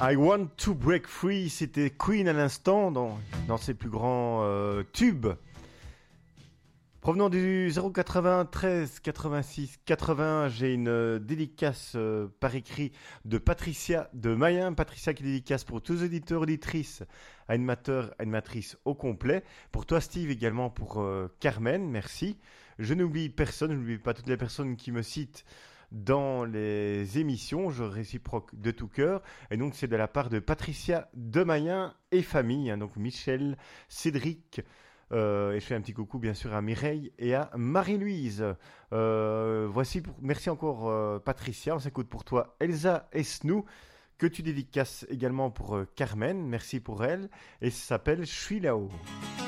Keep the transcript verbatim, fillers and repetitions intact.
I Want to Break Free, c'était Queen à l'instant dans, dans ses plus grands euh, tubes. Provenant du zéro quatre-vingt-treize quatre-vingt-six quatre-vingts, j'ai une euh, dédicace euh, par écrit de Patricia de Mayen. Patricia qui dédicace pour tous les auditeurs, auditrices, animateurs, animatrices au complet. Pour toi Steve également, pour euh, Carmen, merci. Je n'oublie personne, je n'oublie pas toutes les personnes qui me citent dans les émissions, je réciproque de tout cœur. Et donc c'est de la part de Patricia de Mayen et famille, hein, donc Michel, Cédric, Euh, et je fais un petit coucou bien sûr à Mireille et à Marie-Louise. Euh, voici pour... Merci encore euh, Patricia, on s'écoute pour toi Elsa Esnou, que tu dédicaces également pour euh, Carmen, merci pour elle, et ça s'appelle Je suis là-haut.